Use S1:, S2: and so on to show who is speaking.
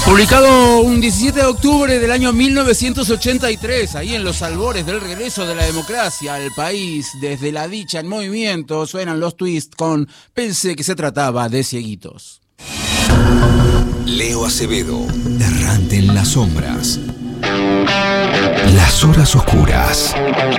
S1: Publicado un 17 de octubre del año 1983, ahí en los albores del regreso de la democracia al país, desde la dicha en movimiento, suenan los Twist con Pensé que se trataba de cieguitos.
S2: Leo Acevedo, errante en las sombras. Las horas oscuras.